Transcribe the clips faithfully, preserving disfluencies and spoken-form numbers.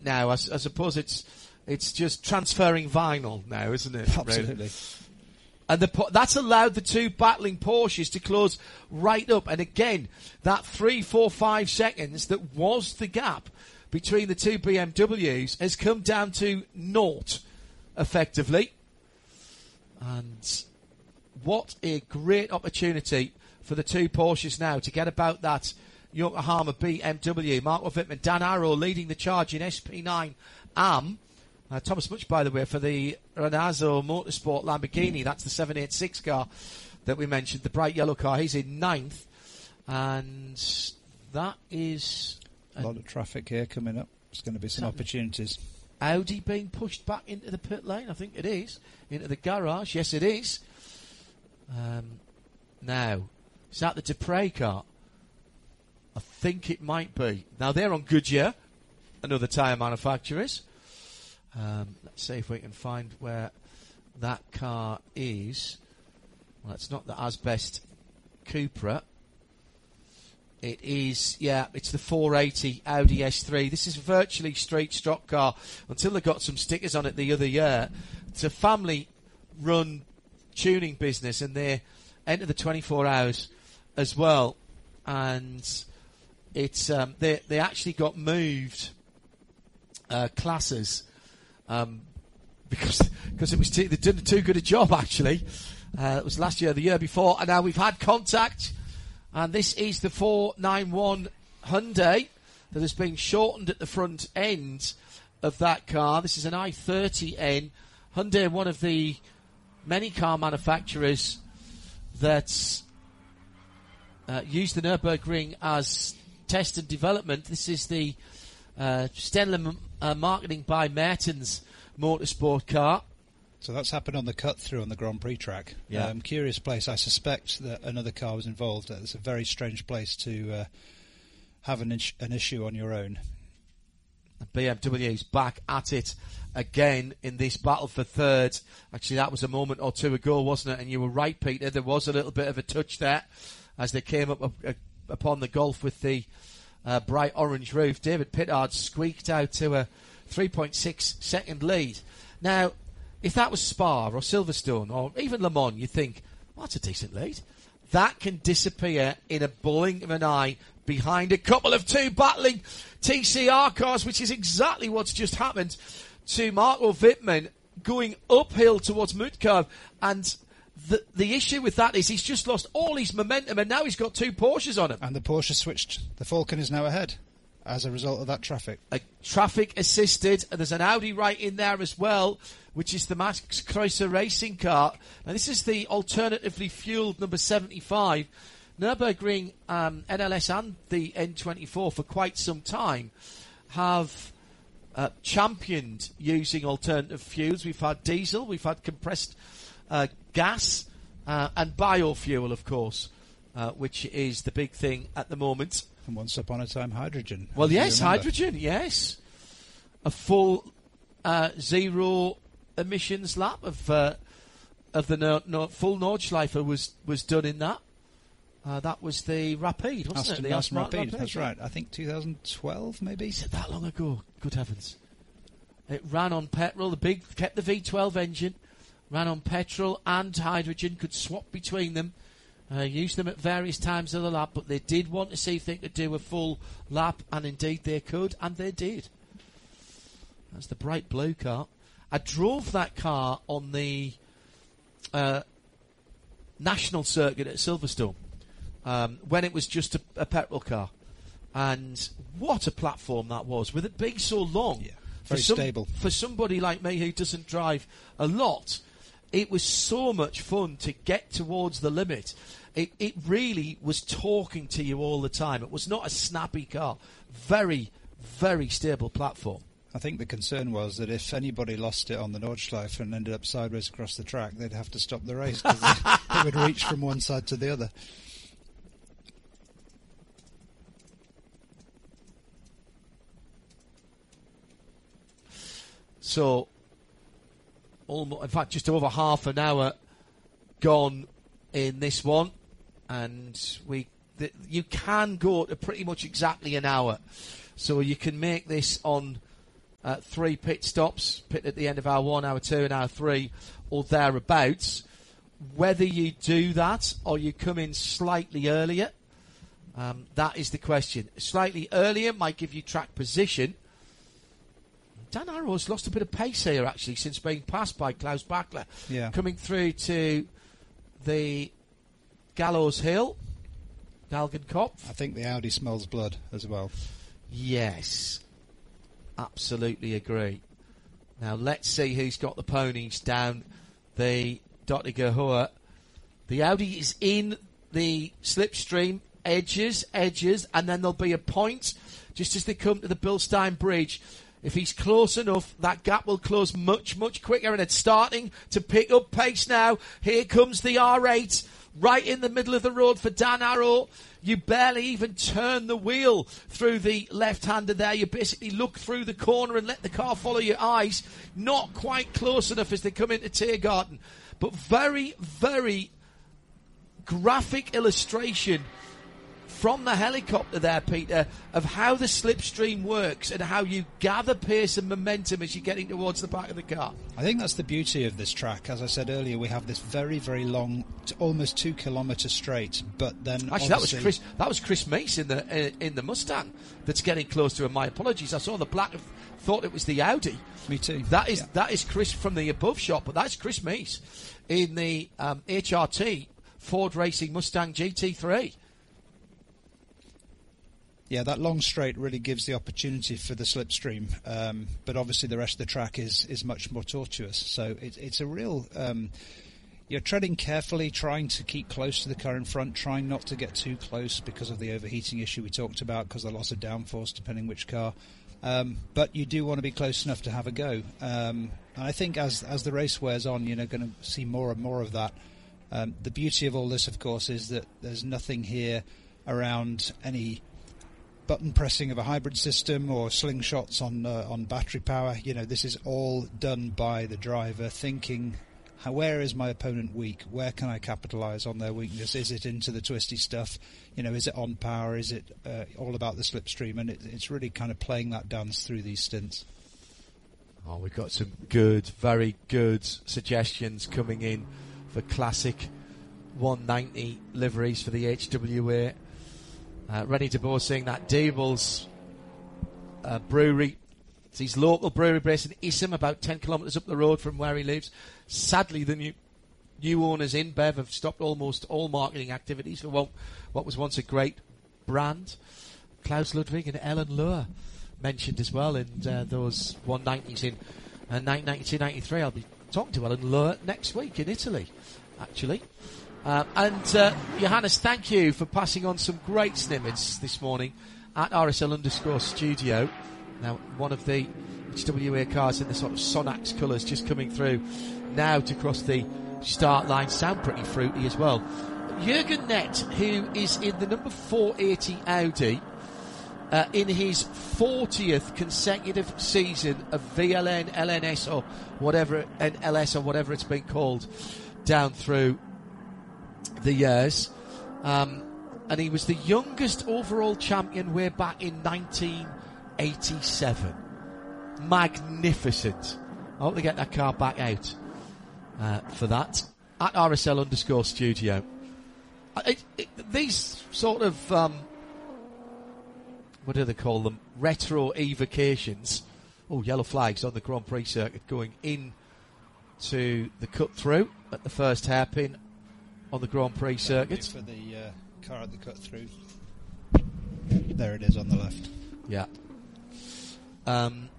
now. I, I suppose it's it's just transferring vinyl now, isn't it? Absolutely. Really? And the, that's allowed the two battling Porsches to close right up. And again, that three, four, five seconds that was the gap between the two B M Ws has come down to naught, effectively. And what a great opportunity for the two Porsches now to get about that Yokohama B M W. Marco Wittmann, Dan Arrow leading the charge in S P nine A M. Uh, Thomas Much, by the way, for the Renazzo Motorsport Lamborghini. That's the seven eighty-six car that we mentioned, the bright yellow car. He's in ninth. And that is... A lot of traffic here coming up. There's going to be some opportunities. Audi being pushed back into the pit lane? I think it is. Into the garage? Yes, it is. Um, now, is that the Dupre car? I think it might be. Now, they're on Goodyear, another tyre manufacturers. Um, let's see if we can find where that car is. Well, it's not the Asbest Cupra. It is, yeah, it's the four eighty Audi S three. This is virtually straight stock car until they got some stickers on it the other year. It's a family-run tuning business, and they enter the twenty-four hours as well. And it's um, they they actually got moved uh, classes. Um, because because it was too, they did too good a job, actually. Uh, it was last year, the year before, and now we've had contact, and this is the four ninety-one Hyundai that has been shortened at the front end of that car. This is an i thirty N. Hyundai, one of the many car manufacturers that uh, use the Nürburgring as test and development. This is the uh, Stenler uh, marketing by Mertens motorsport car. So that's happened on the cut through on the Grand Prix track. Yeah. Um, curious place. I suspect that another car was involved. It's a very strange place to uh, have an, is- an issue on your own. The B M W's back at it again in this battle for third. Actually, that was a moment or two ago, wasn't it? And you were right, Peter. There was a little bit of a touch there as they came up, up, up upon the Golf with the uh, bright orange roof. David Pittard squeaked out to a three point six second lead. Now, if that was Spa or Silverstone or even Le Mans, you think, well, that's a decent lead. That can disappear in a blink of an eye behind a couple of two battling T C R cars, which is exactly what's just happened to Marco Wittmann going uphill towards Mutkarv. And the the issue with that is he's just lost all his momentum, and now he's got two Porsches on him. And the Porsche switched. The Falcon is now ahead as a result of that traffic. A traffic assisted, and there's an Audi right in there as well, which is the Max Kreuzer racing car. Now, this is the alternatively fueled number seventy-five. Nürburgring, um, N L S and the N twenty-four for quite some time have uh, championed using alternative fuels. We've had diesel, we've had compressed uh, gas, uh, and biofuel, of course, uh, which is the big thing at the moment. And once upon a time, hydrogen. Well, yes, hydrogen, yes. A full uh, zero emissions lap of uh, of the no, no, full Nordschleife was, was done in that. Uh, that was the Rapide, wasn't Aston it? The Aston Rapide, Rapide, that's right. I think two thousand twelve, maybe. Is it that long ago? Good heavens. It ran on petrol, the big, kept the V twelve engine, ran on petrol and hydrogen, could swap between them, uh, use them at various times of the lap, but they did want to see if they could do a full lap, and indeed they could, and they did. That's the bright blue car. I drove that car on the uh, national circuit at Silverstone. Um, when it was just a, a petrol car. And what a platform that was, with it being so long. Yeah, very for some, stable. For somebody like me who doesn't drive a lot, it was so much fun to get towards the limit. It, it really was talking to you all the time. It was not a snappy car. Very, very stable platform. I think the concern was that if anybody lost it on the Nordschleife and ended up sideways across the track, they'd have to stop the race because it would reach from one side to the other. So, almost, in fact, just over half an hour gone in this one, and we the, you can go to pretty much exactly an hour, so you can make this on uh, three pit stops, pit at the end of hour one, hour two, and hour three, or thereabouts. Whether you do that or you come in slightly earlier, um, that is the question. Slightly earlier might give you track position. Dan Arrow's lost a bit of pace here, actually, since being passed by Klaus Bachler. Yeah. Coming through to the Gallows Hill, Galgenkopf. I think the Audi smells blood as well. Yes, absolutely agree. Now let's see who's got the ponies down the Dottinger Hohe. The Audi is in the slipstream, edges, edges, and then there'll be a point just as they come to the Bilstein Bridge. If he's close enough, that gap will close much, much quicker, and it's starting to pick up pace now. Here comes the R eight, right in the middle of the road for Dan Arrow. You barely even turn the wheel through the left-hander there. You basically look through the corner and let the car follow your eyes. Not quite close enough as they come into Tiergarten. But very, very graphic illustration from the helicopter there, Peter, of how the slipstream works and how you gather pace and momentum as you're getting towards the back of the car. I think that's the beauty of this track. As I said earlier, we have this very, very long, t- almost two kilometre straight. But then actually, that was Chris. That was Chris Mace in the uh, in the Mustang that's getting close to him. My apologies. I saw the black. Thought it was the Audi. Me too. That is yeah. that is Chris from the above shot, but that's Chris Mace in the um, H R T Ford Racing Mustang G T three. Yeah, that long straight really gives the opportunity for the slipstream, um, but obviously the rest of the track is, is much more tortuous. So it, it's a real... Um, you're treading carefully, trying to keep close to the car in front, trying not to get too close because of the overheating issue we talked about, because of the loss of downforce, depending which car. Um, but you do want to be close enough to have a go. Um, and I think as as the race wears on, you're going to see more and more of that. Um, the beauty of all this, of course, is that there's nothing here around any button pressing of a hybrid system or slingshots on uh, on battery power. You know, this is all done by the driver thinking, how, where is my opponent weak? Where can I capitalise on their weakness? Is it into the twisty stuff? You know, is it on power? Is it uh, all about the slipstream? And it, it's really kind of playing that dance through these stints. Oh, we've got some good, very good suggestions coming in for classic one ninety liveries for the H W A. Uh, Rennie de Boer saying that Dable's uh, brewery, it's his local brewery based in Issam, about ten kilometres up the road from where he lives. Sadly, the new new owners in Bev have stopped almost all marketing activities for what, what was once a great brand. Klaus Ludwig and Ellen Lohr mentioned as well in uh, those one nineties in uh, ninety-two ninety-three. I'll be talking to Ellen Lohr next week in Italy, actually. Uh, and uh, Johannes, thank you for passing on some great snippets this morning at R S L underscore studio. Now, one of the H W A cars in the sort of Sonax colours just coming through now to cross the start line. Sound pretty fruity as well. Jürgen Nett, who is in the number four eighty Audi, uh, in his fortieth consecutive season of V L N, L N S or whatever, and L S or whatever it's been called, down through the years, um, and he was the youngest overall champion way back in nineteen eighty-seven. Magnificent. I hope they get that car back out uh, for that at R S L underscore studio. It, it, these sort of um, what do they call them? Retro evocations. Oh, yellow flags on the Grand Prix circuit going in to the cut through at the first hairpin on the Grand Prix circuit. For the uh, car at the cut through. There it is on the left. Yeah. Um,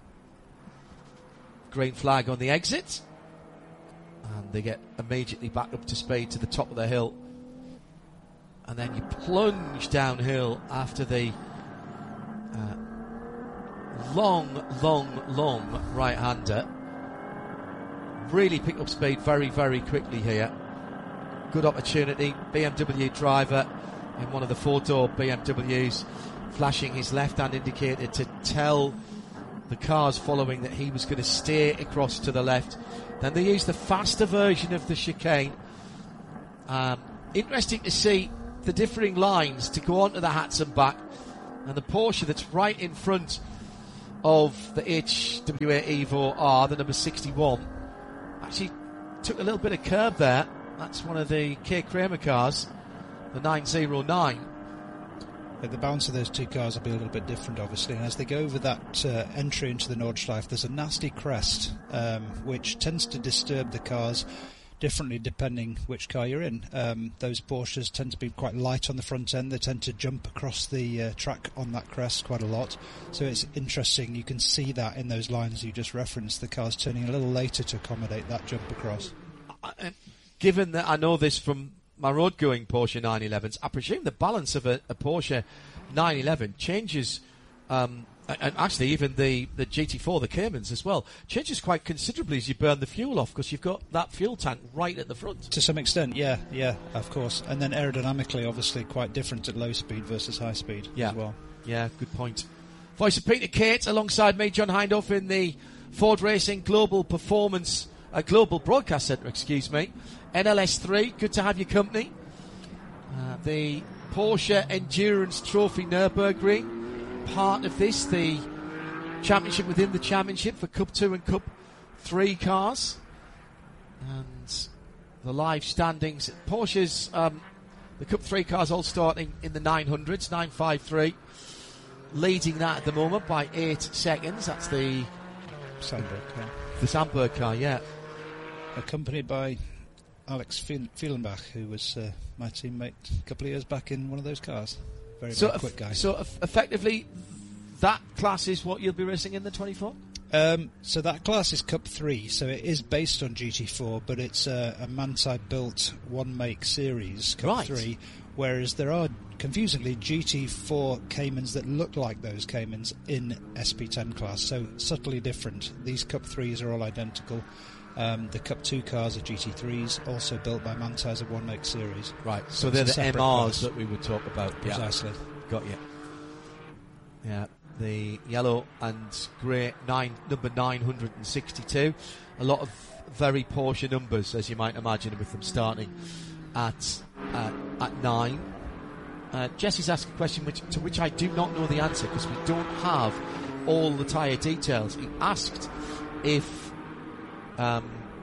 green flag on the exit. And they get immediately back up to speed to the top of the hill. And then you plunge downhill after the uh, long, long, long right-hander. Really pick up speed very, very quickly here. Good opportunity. B M W driver in one of the four-door B M Ws flashing his left-hand indicator to tell the cars following that he was going to steer across to the left. Then they use the faster version of the chicane. Um, interesting to see the differing lines to go onto the Hats and back. And the Porsche that's right in front of the H W A Evo R, the number sixty-one, actually took a little bit of curb there. That's one of the K. Kramer cars, the nine oh nine. The balance of those two cars will be a little bit different, obviously, and as they go over that uh, entry into the Nordschleife, there's a nasty crest um, which tends to disturb the cars differently depending which car you're in. Um, those Porsches tend to be quite light on the front end. They tend to jump across the uh, track on that crest quite a lot, so it's interesting. You can see that in those lines you just referenced, the cars turning a little later to accommodate that jump across. Uh, given that I know this from my road-going Porsche nine elevens, I presume the balance of a, a Porsche nine eleven changes, um, and actually even the, the G T four, the Caymans as well, changes quite considerably as you burn the fuel off, because you've got that fuel tank right at the front. To some extent, yeah, yeah, of course. And then aerodynamically, obviously, quite different at low speed versus high speed yeah. as well. Yeah, good point. Voice of Peter Kate, alongside me, John Hindhaugh, in the Ford Racing Global Performance, uh, Global Broadcast Centre, excuse me. N L S three, good to have your company. Uh, the Porsche Endurance Trophy Nürburgring, part of this, the championship within the championship for Cup two and Cup three cars. And the live standings, Porsche's, um, the Cup three cars all starting in the nine hundreds, nine fifty-three, leading that at the moment by eight seconds. That's the Sandberg car. The Sandberg car, yeah. Accompanied by Alex Fielenbach, who was uh, my teammate a couple of years back in one of those cars. Very, so very quick guy. So eff- effectively, that class is what you'll be racing in the twenty-four? Um, so that class is Cup three, so it is based on G T four, but it's uh, a Manthey-built one-make series, Cup right. three, whereas there are, confusingly, G T four Caymans that look like those Caymans in S P ten class, so subtly different. These Cup threes are all identical. Um, the Cup two cars are G T threes, also built by Manthey as a one-make series. Right, so, so they're the M Rs class. that we would talk about. Precisely. Yeah. Got you. Yeah, the yellow and grey nine, number nine hundred sixty-two. A lot of very Porsche numbers, as you might imagine, with them starting at uh, at nine. Uh, Jesse's asked a question which, to which I do not know the answer, because we don't have all the tyre details. He asked if um,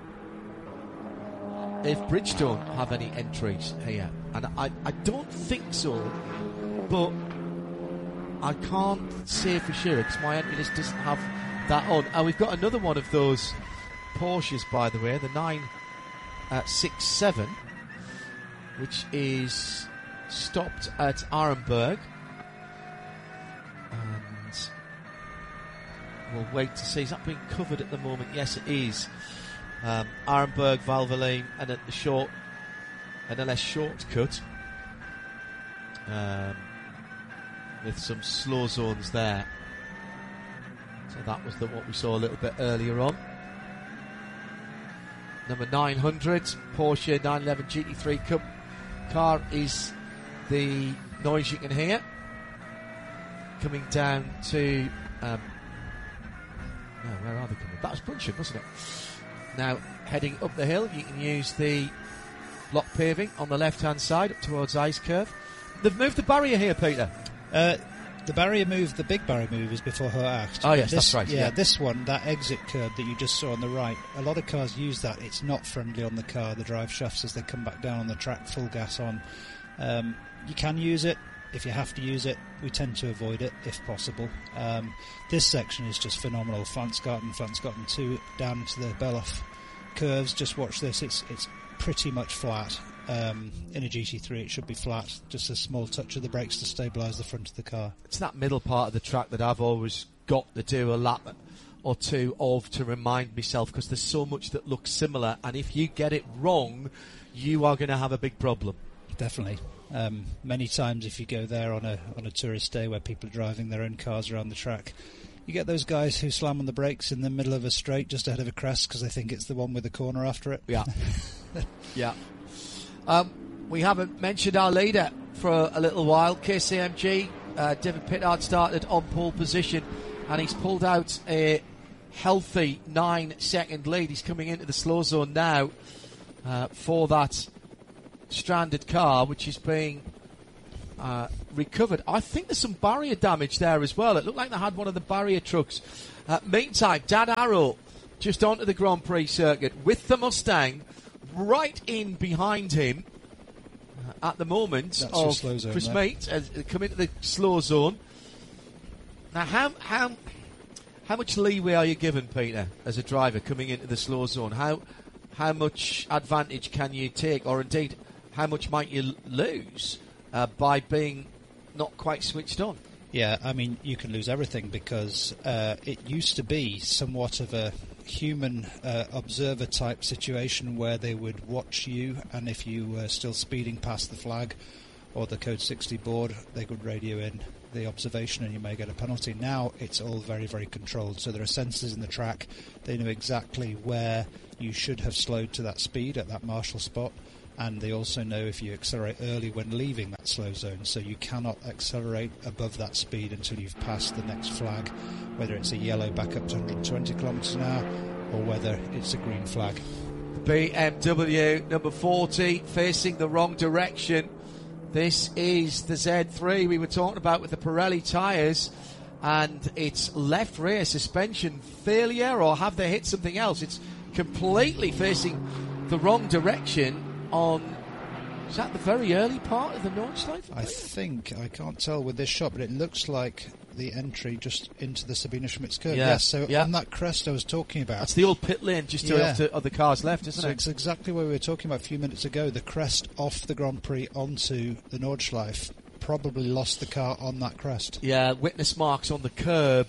if Bridgestone have any entries here, and I, I don't think so, but I can't say for sure because my entry list doesn't have that on. And we've got another one of those Porsches, by the way, the nine sixty-seven, which is stopped at Arenberg, and we'll wait to see. Is that being covered at the moment? Yes, it is. Um, Arenberg, Valvoline, and at the short, an N L S shortcut, um, with some slow zones there. So that was the, what we saw a little bit earlier on. Number nine hundred, Porsche nine eleven G T three Cup car is the noise you can hear coming down to um, no, where are they coming? That was Brunchen, wasn't it? Now heading up the hill, you can use the block paving on the left hand side up towards Ice Curve. They've moved the barrier here, Peter. Uh, the barrier move, the big barrier move, is before Her Acht. Oh yes, this, that's right. Yeah, yeah, this one, that exit curb that you just saw on the right, a lot of cars use that. It's not friendly on the car, the drive shafts, as they come back down on the track, full gas on. Um, you can use it. If you have to use it, we tend to avoid it if possible. Um, this section is just phenomenal. Flansgarten, Flansgarten two, down to the Beloff curves. Just watch this. It's it's pretty much flat. Um, in a G T three, it should be flat. Just a small touch of the brakes to stabilise the front of the car. It's that middle part of the track that I've always got to do a lap or two of to remind myself, because there's so much that looks similar, and if you get it wrong, you are going to have a big problem. Definitely. Um, many times if you go there on a on a tourist day where people are driving their own cars around the track, you get those guys who slam on the brakes in the middle of a straight just ahead of a crest because they think it's the one with the corner after it. Yeah. yeah. Um, we haven't mentioned our leader for a little while, K C M G. Uh, David Pittard started on pole position, and he's pulled out a healthy nine second lead. He's coming into the slow zone now uh, for that stranded car, which is being uh, recovered. I think there's some barrier damage there as well. It looked like they had one of the barrier trucks. Uh, meantime, Dan Arrow just onto the Grand Prix circuit with the Mustang right in behind him uh, at the moment. That's of slow zone Chris there. Mate uh, come into the slow zone. Now, how how how much leeway are you given, Peter, as a driver coming into the slow zone? How how much advantage can you take, or indeed, how much might you l- lose uh, by being not quite switched on? Yeah, I mean, you can lose everything because uh, it used to be somewhat of a human uh, observer type situation where they would watch you, and if you were still speeding past the flag or the code sixty board, they could radio in the observation and you may get a penalty. Now it's all very, very controlled. So there are sensors in the track. They know exactly where you should have slowed to that speed at that marshal spot. And they also know if you accelerate early when leaving that slow zone, so you cannot accelerate above that speed until you've passed the next flag, whether it's a yellow back up to one hundred twenty kilometres an hour or whether it's a green flag. B M W number forty facing the wrong direction. This is the Z three we were talking about with the Pirelli tyres, and it's left rear suspension failure, or have they hit something else? It's completely facing the wrong direction. On is that the very early part of the Nordschleife? I think, I can't tell with this shot, but it looks like the entry just into the Sabine Schmitz curve. Yeah, Yes, so yeah. on that crest I was talking about. That's the old pit lane just to Yeah. off, to, of the cars left, isn't So it? it's exactly what we were talking about a few minutes ago. The crest off the Grand Prix onto the Nordschleife probably lost the car on that crest. Yeah, witness marks on the curb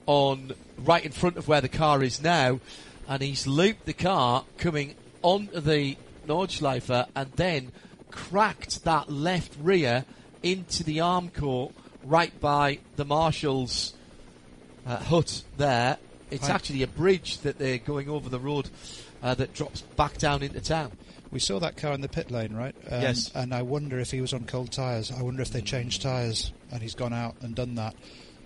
on right in front of where the car is now, and he's looped the car coming onto the Nordschleife and then cracked that left rear into the Armco right by the Marshalls uh, hut there. It's Right. actually a bridge that they're going over the road uh, that drops back down into town. We saw that car in the pit lane, right? Um, Yes. And I wonder if he was on cold tyres. I wonder if they changed tyres and he's gone out and done that.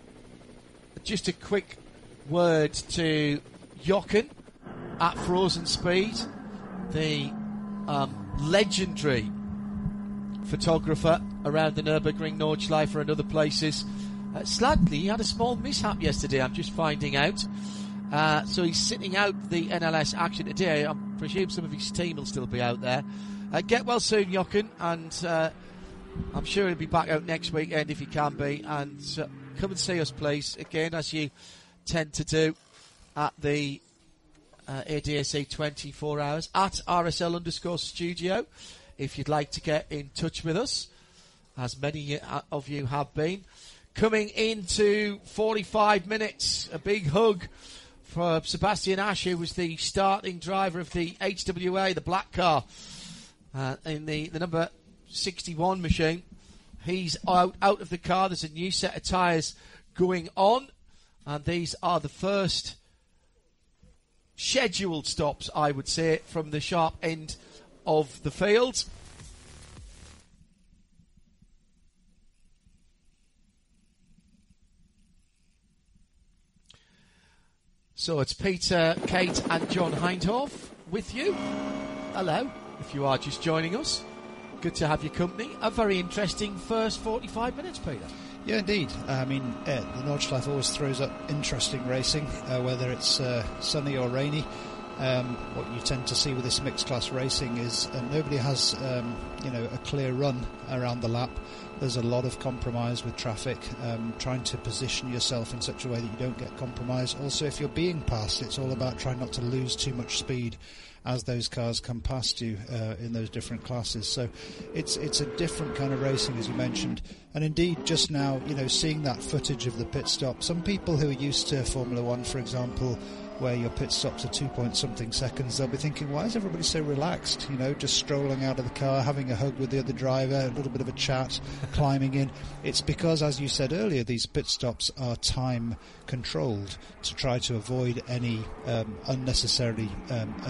Just a quick word to Jochen at Frozen Speed, the um, legendary photographer around the Nürburgring, Nordschleife and other places. Uh, Sladley, he had a small mishap yesterday, I'm just finding out. Uh, so he's sitting out the N L S action today. I presume some of his team will still be out there. Uh, get well soon, Jochen, and uh, I'm sure he'll be back out next weekend if he can be. And uh, come and see us, please, again, as you tend to do at the uh, A D S A twenty-four hours at R S L underscore studio. If you'd like to get in touch with us, as many of you have been. Coming into forty-five minutes, a big hug for Sebastian Ash, who was the starting driver of the H W A, the black car, uh, in the, the number sixty-one machine. He's out, out of the car. There's a new set of tyres going on, and these are the first scheduled stops, I would say, from the sharp end of the field. So it's Peter, Kate and John Hindhoff with you. Hello, if you are just joining us. Good to have your company. A very interesting first forty-five minutes, Peter. Yeah, indeed. I mean, uh, the Nordschleife always throws up interesting racing, uh, whether it's uh, sunny or rainy. Um, what you tend to see with this mixed class racing is uh, nobody has, um, you know, a clear run around the lap. There's a lot of compromise with traffic, um, trying to position yourself in such a way that you don't get compromised. Also, if you're being passed, it's all about trying not to lose too much speed as those cars come past you uh, in those different classes. So it's it's a different kind of racing, as you mentioned. And indeed, just now, you know, seeing that footage of the pit stop, some people who are used to Formula One, for example, where your pit stops are two point something seconds, they'll be thinking, why is everybody so relaxed? You know, just strolling out of the car, having a hug with the other driver, a little bit of a chat, climbing in. It's because, as you said earlier, these pit stops are time controlled to try to avoid any um, unnecessarily um, advantages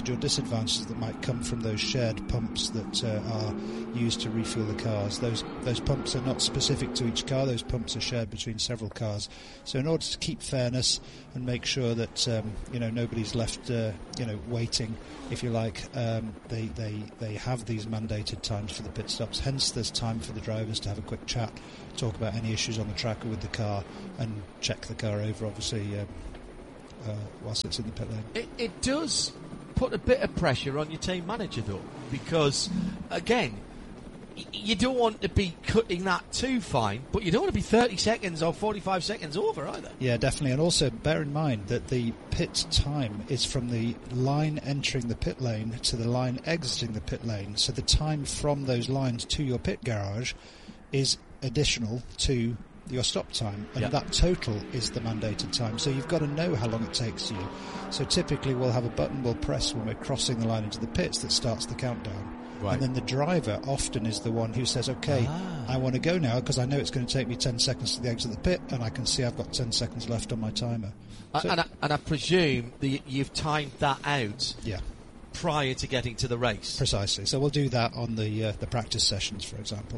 advantage or disadvantages that might come from those shared pumps that uh, are used to refuel the cars. Those those pumps are not specific to each car. Those pumps are shared between several cars. So in order to keep fairness and make sure that um, you know nobody's left uh, you know waiting, if you like, um, they, they they have these mandated times for the pit stops. Hence, there's time for the drivers to have a quick chat, talk about any issues on the track or with the car, and check the car over, obviously, uh, uh, whilst it's in the pit lane. It, it does put a bit of pressure on your team manager, though, because, again, y- you don't want to be cutting that too fine, but you don't want to be thirty seconds or forty-five seconds over either. Yeah, definitely. And also bear in mind that the pit time is from the line entering the pit lane to the line exiting the pit lane. So the time from those lines to your pit garage is additional to your stop time, and yep. that total is the mandated time. So you've got to know how long it takes you. So typically we'll have a button we'll press when we're crossing the line into the pits that starts the countdown. Right. And then the driver often is the one who says, okay, ah. I want to go now because I know it's going to take me ten seconds to the exit of the pit, and I can see I've got ten seconds left on my timer. Uh, so and, I, and I presume the, you've timed that out yeah. prior to getting to the race. Precisely. So we'll do that on the uh, the practice sessions, for example.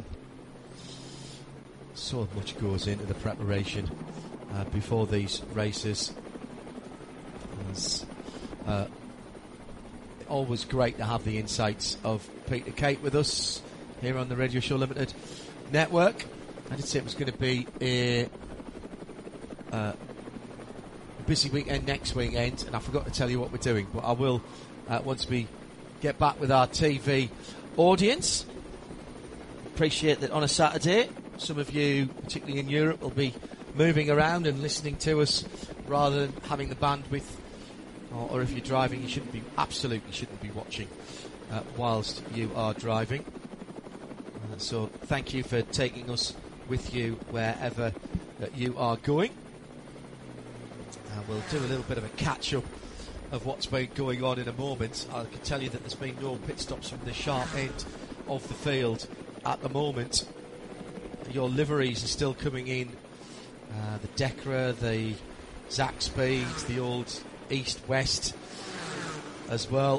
So much goes into the preparation uh, before these races. It's uh, always great to have the insights of Peter Kate with us here on the Radio Show Limited network. I did say it was going to be a uh, busy weekend next weekend, and I forgot to tell you what we're doing, but I will uh, once we get back with our T V audience. Appreciate that on a Saturday some of you, particularly in Europe, will be moving around and listening to us rather than having the bandwidth, or, or if you're driving, you shouldn't be, absolutely shouldn't be watching uh, whilst you are driving. Uh, so thank you for taking us with you wherever uh, you are going. Uh, we'll do a little bit of a catch-up of what's been going on in a moment. I can tell you that there's been no pit stops from the sharp end of the field at the moment. Your liveries are still coming in. Uh, the Decra, the Zaxby, the old East-West as well.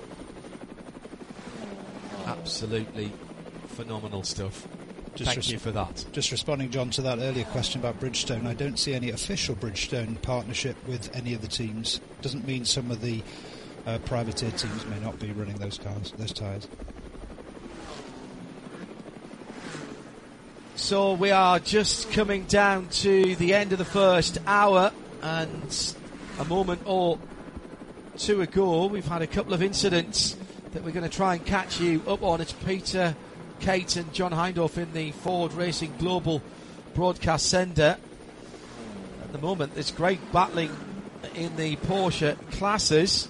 Absolutely phenomenal stuff. Just Thank res- you for that. Just responding, John, to that earlier question about Bridgestone, I don't see any official Bridgestone partnership with any of the teams. Doesn't mean some of the uh, privateer teams may not be running those cars, those tyres. So we are just coming down to the end of the first hour, and a moment or two ago we've had a couple of incidents that we're going to try and catch you up on. It's Peter, Kate and John Hindhaugh in the Ford Racing Global Broadcast Centre. At the moment there's great battling in the Porsche classes,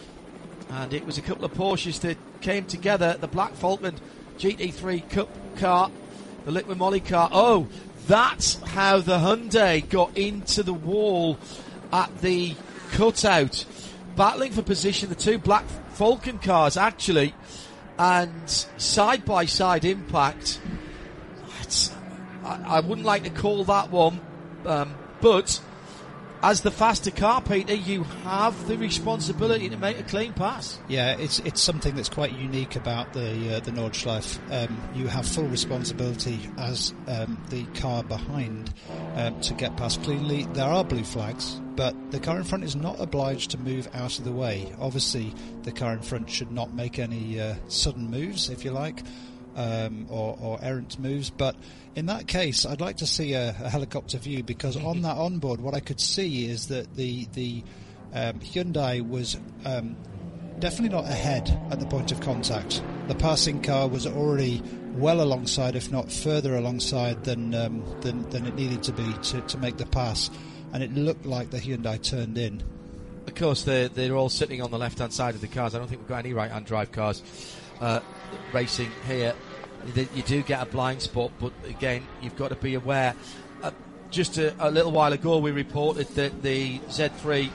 and it was a couple of Porsches that came together. The Black Falkland G T three Cup car, the Liquid Moly car. Oh, that's how the Hyundai got into the wall at the cutout. Battling for position, the two Black Falcon cars, actually, and side-by-side impact. It's, I, I wouldn't like to call that one, um, but as the faster car, Peter, you have the responsibility to make a clean pass. Yeah, it's it's something that's quite unique about the uh, the Nordschleife. Um, you have full responsibility as um, the car behind um, to get past cleanly. There are blue flags, but the car in front is not obliged to move out of the way. Obviously, the car in front should not make any uh, sudden moves, if you like, um, or, or errant moves, but in that case, I'd like to see a, a helicopter view, because on that onboard, what I could see is that the the um, Hyundai was um, definitely not ahead at the point of contact. The passing car was already well alongside, if not further alongside than um, than, than it needed to be to, to make the pass, and it looked like the Hyundai turned in. Of course, they're, they're all sitting on the left-hand side of the cars. I don't think we've got any right-hand drive cars uh, racing here. You do get a blind spot, but again, you've got to be aware. Uh, just a, a little while ago, we reported that the Z three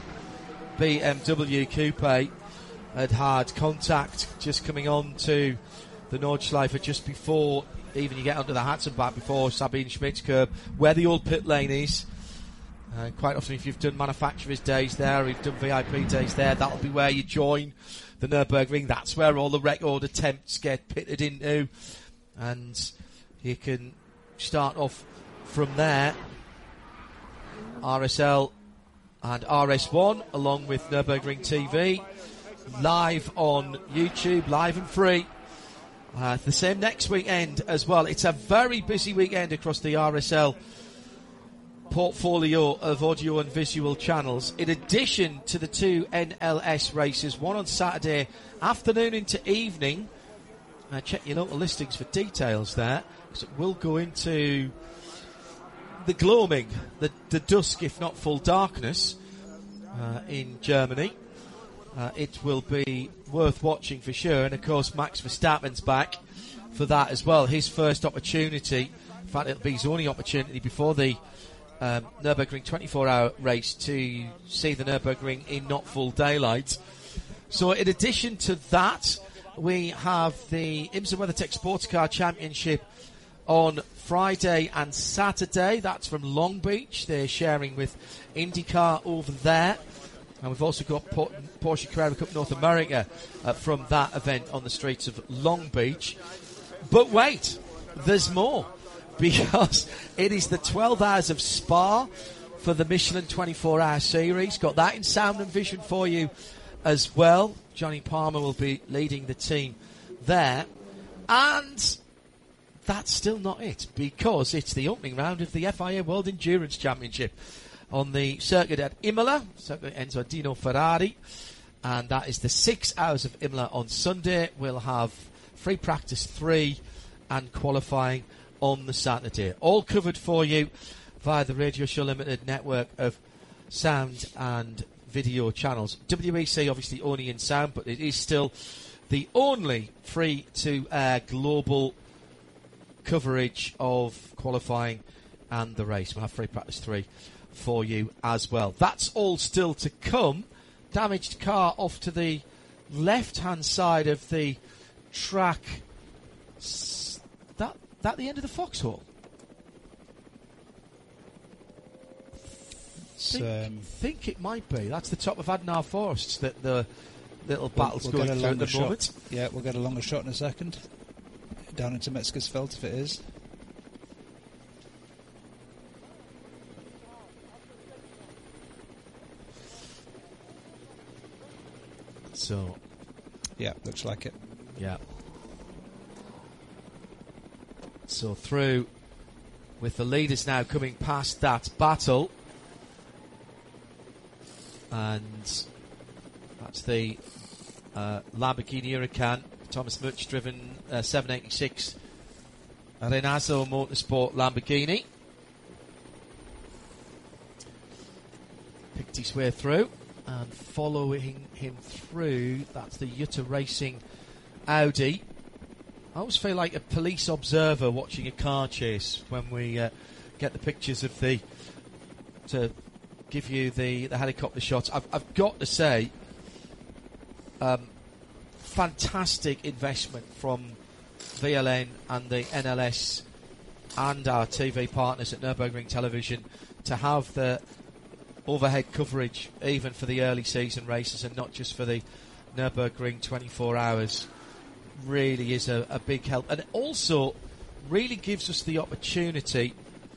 B M W Coupe had had contact just coming on to the Nordschleife just before, even you get onto the Hatzenbach, before Sabine Schmidt's curb, where the old pit lane is. Uh, quite often, if you've done manufacturers' days there, or you've done V I P days there, that'll be where you join the Nürburgring. That's where all the record attempts get pitted into, and you can start off from there. R S L and R S one, along with Nürburgring T V, live on YouTube, live and free. Uh, the same next weekend as well. It's a very busy weekend across the R S L portfolio of audio and visual channels. In addition to the two N L S races, one on Saturday afternoon into evening. Uh, check your local listings for details there, because it will go into the gloaming, the, the dusk, if not full darkness, uh, in Germany. Uh, it will be worth watching for sure. And of course, Max Verstappen's back for that as well. His first opportunity, in fact, it'll be his only opportunity before the um, Nürburgring twenty-four hour race to see the Nürburgring in not full daylight. So, in addition to that, we have the IMSA WeatherTech Sports Car Championship on Friday and Saturday. That's from Long Beach. They're sharing with IndyCar over there. And we've also got Porsche Carrera Cup North America uh, from that event on the streets of Long Beach. But wait, there's more, because it is the twelve hours of Spa for the Michelin twenty-four hour series. Got that in sound and vision for you as well. Johnny Palmer will be leading the team there. And that's still not it, because it's the opening round of the F I A World Endurance Championship on the circuit at Imola, circuit Enzo Dino Ferrari, and that is the six hours of Imola on Sunday. We'll have free practice three and qualifying on the Saturday. All covered for you via the Radio Show Limited network of sound and video channels. W E C obviously only in sound, but it is still the only free-to-air global coverage of qualifying and the race. We'll have free practice three for you as well. That's all still to come. Damaged car off to the left-hand side of the track. S- that that the end of the foxhole? Think, um, think it might be. That's the top of Adnar Forests that the little battle's we'll, we'll going through at the shot. moment. Yeah, we'll get a longer shot in a second. Down into Metzgersfeld if it is. So, yeah, looks like it. Yeah. So through with the leaders now coming past that battle, and that's the uh, Lamborghini Huracan, Thomas Much driven uh, seven eighty-six Renazo Motorsport Lamborghini. Picked his way through. And following him through, that's the Jutta Racing Audi. I always feel like a police observer watching a car chase when we uh, get the pictures of the, to give you the, the helicopter shots. I've, I've got to say, um, fantastic investment from V L N and the N L S and our T V partners at Nürburgring Television to have the overhead coverage even for the early season races and not just for the Nürburgring twenty-four hours. Really is a, a big help, and it also really gives us the opportunity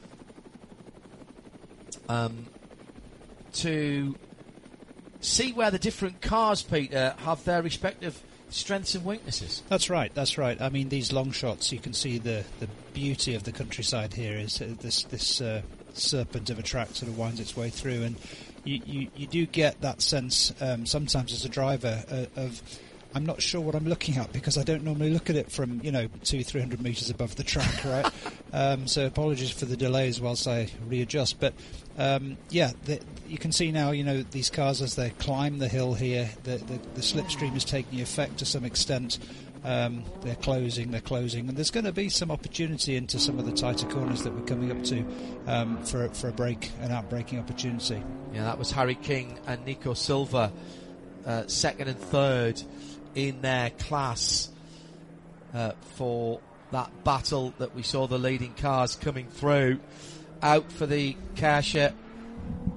um, to see where the different cars, Peter, have their respective strengths and weaknesses. That's right, that's right. I mean, these long shots, you can see the, the beauty of the countryside here is uh, this this uh, serpent of a track sort of winds its way through, and you, you, you do get that sense um, sometimes as a driver uh, of I'm not sure what I'm looking at, because I don't normally look at it from, you know, two, three hundred metres above the track, right? um, so apologies for the delays whilst I readjust. But, um, yeah, the, you can see now, you know, these cars as they climb the hill here, the, the, the slipstream is taking effect to some extent. Um, they're closing, they're closing, and there's going to be some opportunity into some of the tighter corners that we're coming up to um, for, for a break, an out-braking opportunity. Yeah, that was Harry King and Nico Silva, uh, second and third in their class uh, for that battle that we saw the leading cars coming through. Out for the Kasia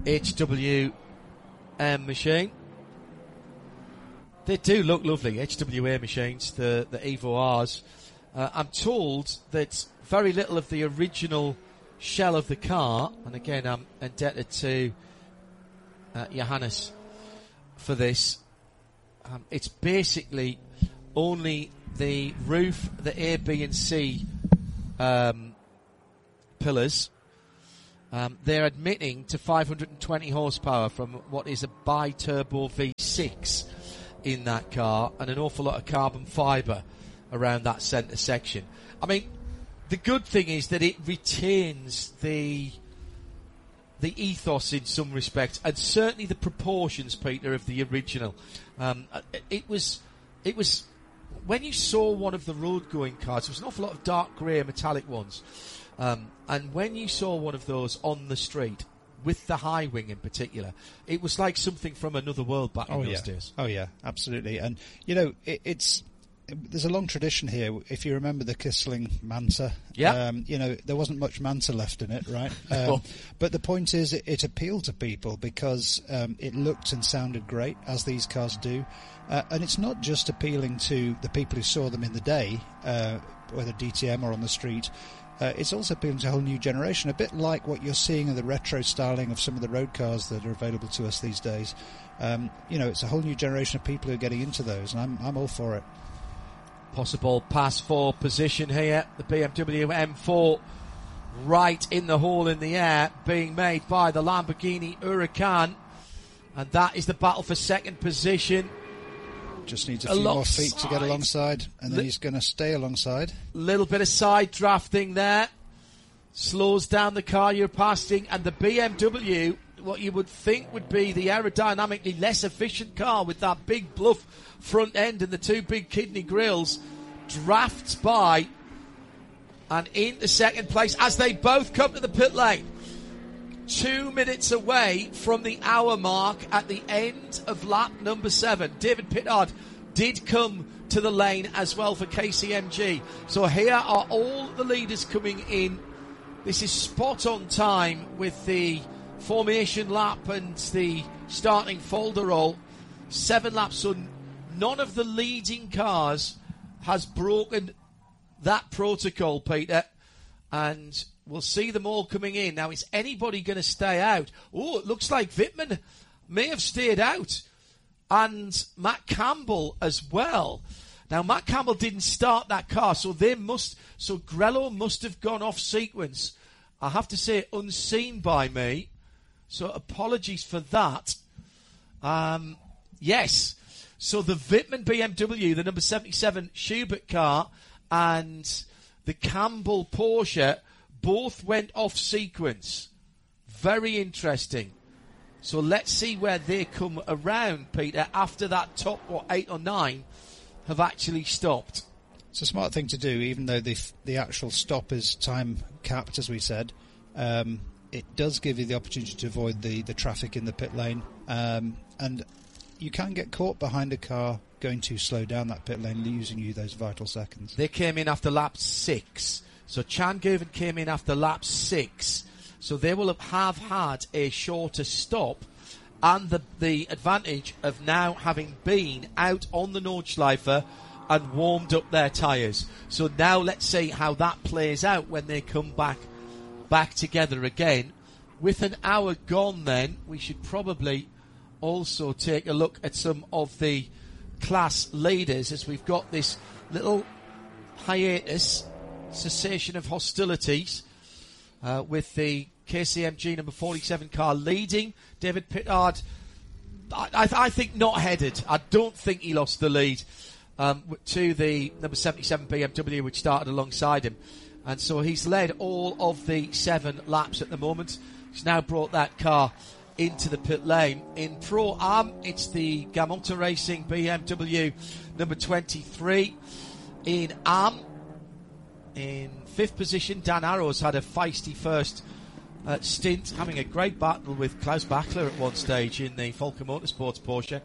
H W M machine. They do look lovely, H W A machines, the, the Evo R's. Uh, I'm told that very little of the original shell of the car, and again I'm indebted to uh, Johannes for this, um, it's basically only the roof, the A, B and C um, pillars. Um, they're admitting to five hundred twenty horsepower from what is a bi-turbo V six in that car, and an awful lot of carbon fibre around that centre section. I mean, the good thing is that it retains the the ethos in some respects, and certainly the proportions, Peter, of the original. Um, it was, it was when you saw one of the road-going cars, there was an awful lot of dark grey metallic ones, um, and when you saw one of those on the street, with the high wing in particular, it was like something from another world back in oh, those yeah. days. Oh yeah, absolutely. And you know, it, it's there's a long tradition here. If you remember the Kissling Manta, yeah, um, you know there wasn't much Manta left in it, right? Um, oh. But the point is, it, it appealed to people because um, it looked and sounded great, as these cars do. Uh, and it's not just appealing to the people who saw them in the day, uh, whether D T M or on the street. Uh, it's also appealing to a whole new generation, a bit like what you're seeing in the retro styling of some of the road cars that are available to us these days. Um, you know, it's a whole new generation of people who are getting into those, and I'm, I'm all for it. Possible pass four position here. The B M W M four right in the hole in the air, being made by the Lamborghini Huracan, and that is the battle for second position. Just needs a few alongside. more feet to get alongside, and then L- he's going to stay alongside. Little bit of side drafting there. Slows down the car you're passing, and the B M W, what you would think would be the aerodynamically less efficient car with that big bluff front end and the two big kidney grills, drafts by and into second place as they both come to the pit lane. Two minutes away from the hour mark at the end of lap number seven. David Pittard did come to the lane as well for K C M G. So here are all the leaders coming in. This is spot on time with the formation lap and the starting folder roll. Seven laps, so none of the leading cars has broken that protocol, Peter. And we'll see them all coming in. Now, is anybody going to stay out? Oh, it looks like Wittmann may have stayed out. And Matt Campbell as well. Now, Matt Campbell didn't start that car, so they must, so Grello must have gone off sequence. I have to say, unseen by me. So apologies for that. Um, yes. So the Wittmann B M W, the number seventy-seven Schubert car, and the Campbell Porsche both went off sequence. Very interesting. So let's see where they come around, Peter, after that top, what, eight or nine have actually stopped. It's a smart thing to do, even though the the actual stop is time capped, as we said. Um, it does give you the opportunity to avoid the, the traffic in the pit lane. Um, and you can get caught behind a car going too slow down that pit lane, losing you those vital seconds. They came in after lap six. So Chan Gervin came in after lap six. So they will have, have had a shorter stop, and the the advantage of now having been out on the Nordschleife and warmed up their tyres. So now let's see how that plays out when they come back back together again. With an hour gone then, we should probably also take a look at some of the class leaders, as we've got this little hiatus, cessation of hostilities, uh, with the K C M G number forty-seven car leading. David Pittard, I, I, I think not headed. I don't think he lost the lead um, to the number seventy-seven B M W, which started alongside him. And so he's led all of the seven laps at the moment. He's now brought that car into the pit lane. In Pro-Am, it's the Gamonta Racing B M W number twenty-three. In A M, in fifth position, Dan Arrows had a feisty first uh, stint, having a great battle with Klaus Bachler at one stage in the Volker Motorsports Porsche.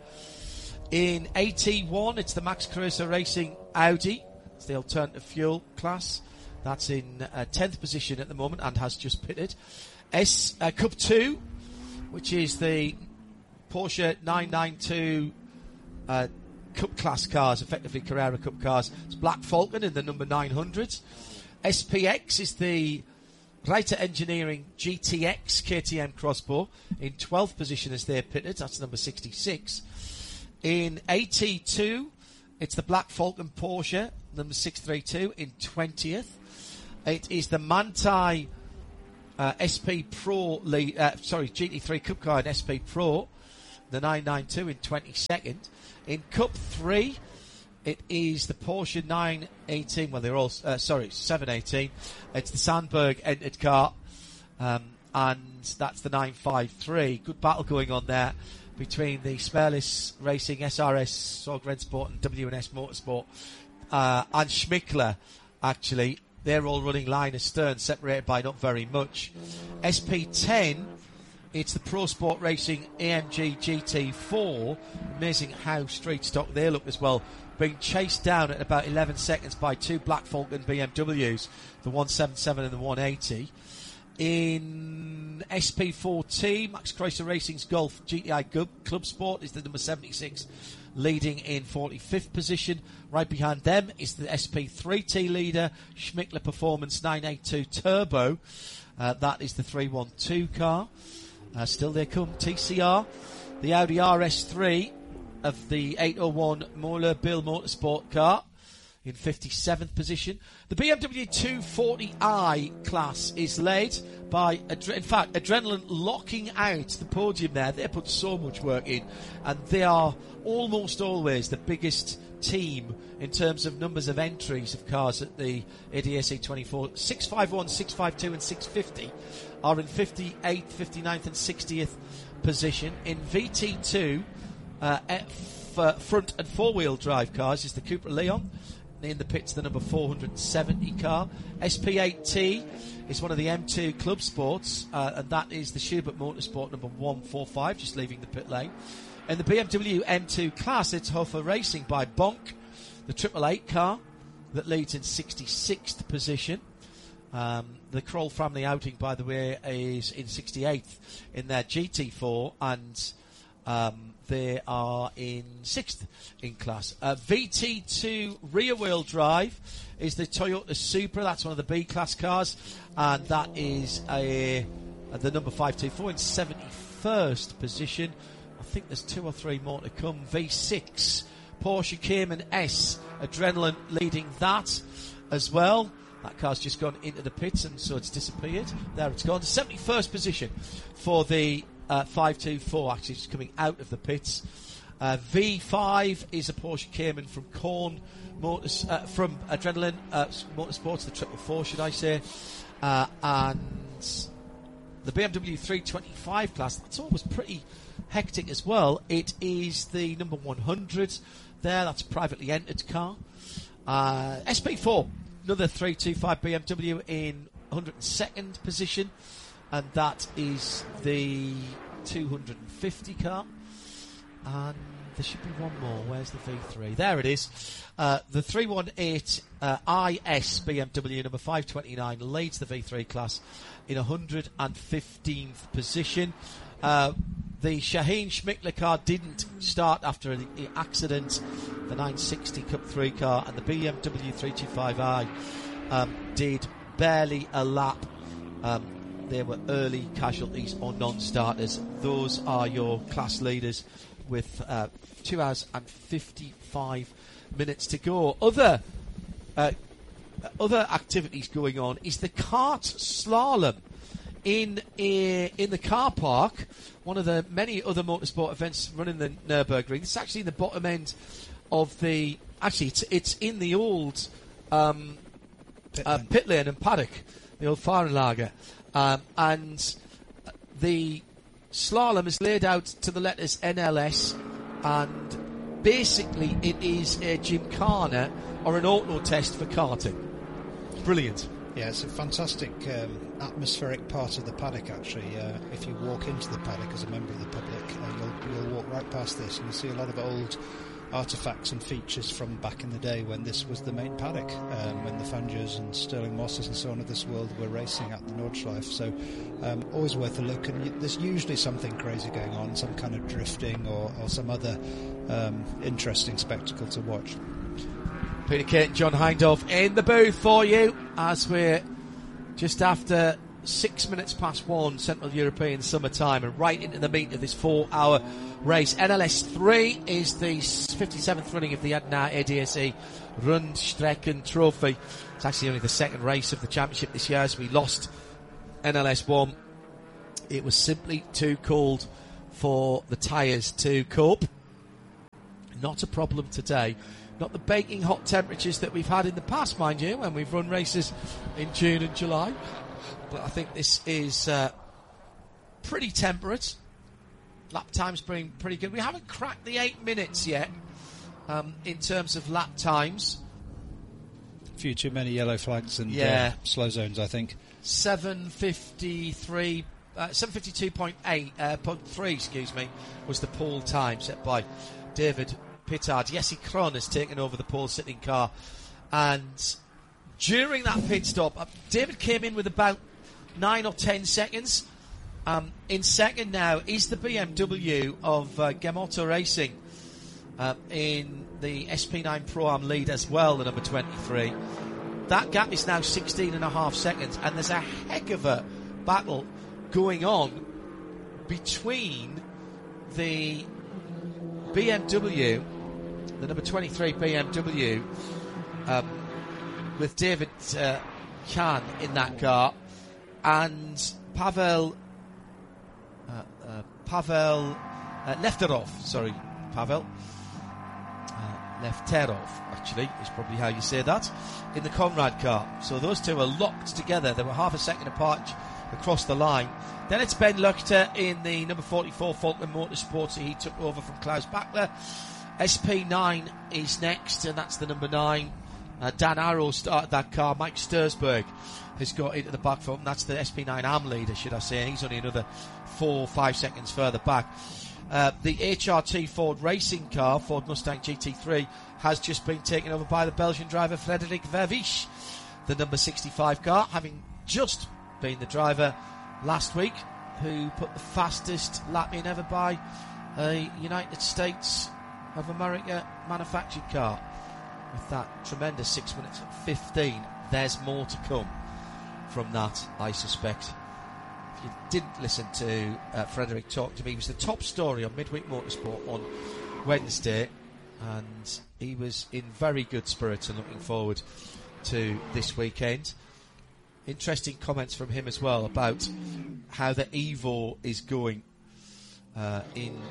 In A T one, it's the Max Kreuzer Racing Audi. It's the alternative fuel class. That's in uh, tenth position at the moment and has just pitted. S uh, Cup two, which is the Porsche nine ninety-two uh, Cup class cars, effectively Carrera Cup cars. It's Black Falcon in the number nine hundred. S P X is the Reiter Engineering G T X K T M Crossbow in twelfth position as they're pitted. That's number sixty-six. In A T two, it's the Black Falcon Porsche, number six thirty-two, in twentieth. It is the Manthey uh, S P Pro, lead, uh, sorry, G T three Cup car in S P Pro, the nine ninety-two, in twenty-second. In Cup three, it is the Porsche nine eighteen, well, they're all, uh, sorry, seven eighteen. It's the Sandberg entered car, um, and that's the nine fifty-three. Good battle going on there between the Smerlis Racing, S R S, Sorg Rennsport, and W and S Motorsport, uh, and Schmickler, actually. They're all running line astern, separated by not very much. S P ten, it's the Pro Sport Racing A M G G T four. Amazing how straight stock they look as well. Being chased down at about eleven seconds by two Black Falcon B M Ws, the one seventy-seven and the one eighty. In S P fourteen, Max Chrysler Racing's Golf G T I Club Sport is the number seventy-six, leading in forty-fifth position. Right behind them is the S P three T leader, Schmickler Performance nine eighty-two Turbo. Uh, that is the three twelve car. Uh, still they come, T C R. The Audi R S three of the eight oh one Moeller Bill Motorsport car in fifty-seventh position. The B M W two forty i class is led by, Adre- in fact, Adrenaline locking out the podium there. They put so much work in, and they are almost always the biggest team in terms of numbers of entries of cars at the A D S A twenty-four. six fifty-one, six fifty-two and six fifty are in fifty-eighth, fifty-ninth and sixtieth position. In V T two, uh, F, uh, front and four-wheel drive cars is the Cupra Leon. In the pits, the number four seventy car. S P eight T is one of the M two Club Sports, uh, and that is the Schubert Motorsport number one forty-five, just leaving the pit lane. In the B M W M two class, it's Hofer Racing by Bonk, the triple eight car that leads in sixty-sixth position. Um, the Kroll family outing, by the way, is in sixty-eighth in their G T four, and um, they are in sixth in class. Uh, V T two rear-wheel drive is the Toyota Supra. That's one of the B-class cars, and that is a, a, the number five twenty-four in seventy-first position. I think there's two or three more to come. V six, Porsche Cayman S, Adrenaline leading that as well. That car's just gone into the pits, and so it's disappeared. There it's gone. seventy-first position for the uh, five twenty-four, actually, just coming out of the pits. Uh, V five is a Porsche Cayman from Korn Motors, uh, from Adrenaline uh, Motorsports, the triple four, should I say. Uh, and the B M W three twenty-five class, that's always pretty hectic as well. It is the number one hundred there. That's a privately entered car. Uh, S P four, another three twenty-five B M W in one hundred second position, and that is the two fifty car. And there should be one more. Where's the V three? There it is. Uh, the three eighteen uh, I S B M W number five twenty-nine leads the V three class in one hundred fifteenth position. Uh, the Shaheen Schmickler car didn't start after the accident. The nine sixty Cup three car and the B M W three twenty-five i um, did barely a lap. Um, they were early casualties or non-starters. Those are your class leaders with uh, two hours and fifty-five minutes to go. Other uh, other activities going on is the kart slalom in a, in the car park. One of the many other motorsport events running the Nürburgring. It's actually the bottom end of the. Actually, it's, it's in the old um, pit, uh, lane. pit lane and paddock, the old Fahrenlager, um, and the slalom is laid out to the letters N L S, and basically it is a gymkhana or an auto test for karting. Brilliant. Yeah, it's a fantastic um, atmospheric part of the paddock, actually. Uh, if you walk into the paddock as a member of the public, uh, you'll, you'll walk right past this and you'll see a lot of old artefacts and features from back in the day when this was the main paddock, um, when the Fangios and Sterling Mosses and so on of this world were racing at the Nordschleife. So um, always worth a look, and y- there's usually something crazy going on, some kind of drifting or, or some other um, interesting spectacle to watch. Peter Kate, John Hindhaugh in the booth for you as we're just after six minutes past one Central European summertime and right into the meat of this four-hour race. N L S three is the fifty-seventh running of the Adna A D S E Rundstrecken Trophy. It's actually only the second race of the championship this year, as we lost N L S one. It was simply too cold for the tyres to cope. Not a problem today. Not the baking hot temperatures that we've had in the past, mind you, when we've run races in June and July. But I think this is uh, pretty temperate. Lap time's been pretty good. We haven't cracked the eight minutes yet um, in terms of lap times. A few too many yellow flags and yeah. uh, slow zones, I think. seven fifty-three, uh, seven fifty-two point eight, uh, point three, excuse me, was the pole time set by David Pittard. Jesse Krohn has taken over the pole sitting car, and during that pit stop, uh, David came in with about nine or ten seconds. Um, in second now is the B M W of uh, Gemotto Racing uh, in the S P nine Pro-Am lead as well, the number twenty-three. That gap is now sixteen and a half seconds, and there's a heck of a battle going on between the B M W, the number twenty-three B M W, um, with David uh, Kahn in that car, and Pavel uh, uh, Pavel uh, Lefterov, sorry, Pavel uh, Lefterov, actually, is probably how you say that, in the Conrad car. So those two are locked together. They were half a second apart across the line. Then it's Ben Luchter in the number forty-four Falkland Motorsports. He took over from Klaus Bachler. S P nine is next, and that's the number nine. Uh, Dan Arrow started that car. Mike Stursberg has got into the back foot, and that's the S P nine A M leader, should I say. And he's only another four or five seconds further back. Uh, the H R T Ford racing car, Ford Mustang G T three, has just been taken over by the Belgian driver Frederik Vervisch, the number sixty-five car, having just been the driver last week who put the fastest lap in ever by a United States of America manufactured car with that tremendous six minutes fifteen. There's more to come from that, I suspect. If you didn't listen to uh, Frederick talk to me, he was the top story on Midweek Motorsport on Wednesday, and he was in very good spirits and looking forward to this weekend. Interesting comments from him as well about how the Evo is going uh, in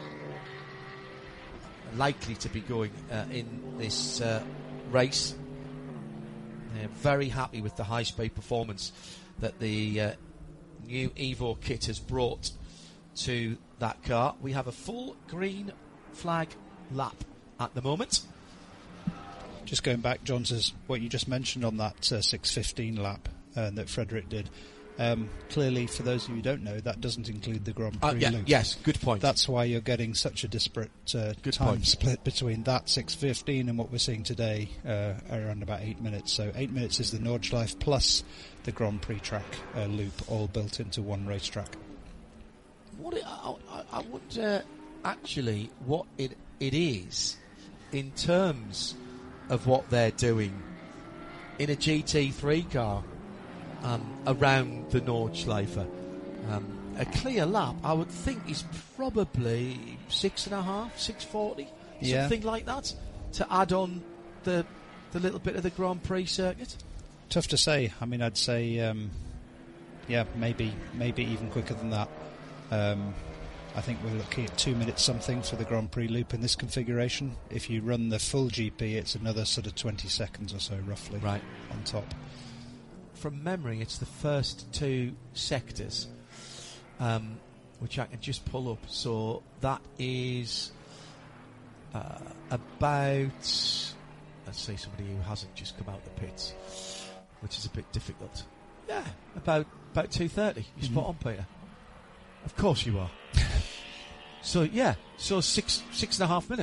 likely to be going uh, in this uh, race. They're very happy with the high speed performance that the uh, new Evo kit has brought to that car. We have a full green flag lap at the moment. Just going back, John, to what you just mentioned on that uh, six fifteen lap uh, that Frederick did. Um, clearly, for those of you who don't know, that doesn't include the Grand Prix uh, yeah, loop. Yes, good point. That's why you're getting such a disparate uh, good time point. split between that six fifteen and what we're seeing today, uh, around about eight minutes. So eight minutes is the Nordschleife plus the Grand Prix track uh, loop, all built into one racetrack. What it, I, I, I wonder actually what it it is in terms of what they're doing in a G T three car. Um, around the Nordschleife. Um, a clear lap, I would think, is probably six and a half, six forty, yeah. something like that, to add on the the little bit of the Grand Prix circuit. Tough to say. I mean, I'd say, um, yeah, maybe maybe even quicker than that. Um, I think we're looking at two minutes something for the Grand Prix loop in this configuration. If you run the full G P, it's another sort of twenty seconds or so, roughly, right on top. From memory, it's the first two sectors, um, which I can just pull up. So that is uh, about, let's say somebody who hasn't just come out the pits, which is a bit difficult. Yeah, about about two thirty. You're mm-hmm. spot on, Peter. Of course you are. So yeah, so six six and a half minutes.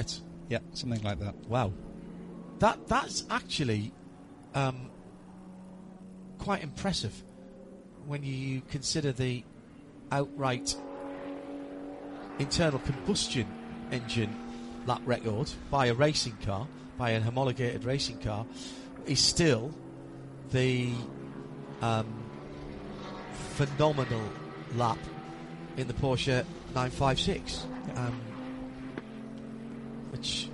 Yeah, something like that. Wow. That That's actually um, quite impressive when you consider the outright internal combustion engine lap record by a racing car, by an homologated racing car, is still the um, phenomenal lap in the Porsche nine fifty-six, um, which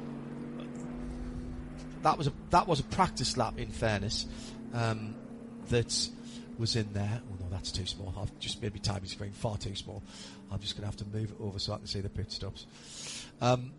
that was a that was a practice lap, in fairness, um, that was in there. Oh no, that's too small. I've just made my timing screen far too small. I'm just going to have to move it over so I can see the pit stops. Um,